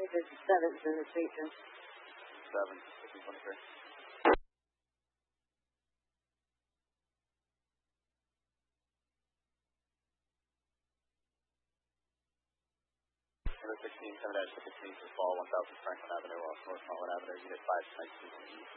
There's a 7 in the suite, Jim. 7, 1523. Number 16, 7-16 to fall 1000 Franklin Avenue off North Holland Avenue, Unit 519 East.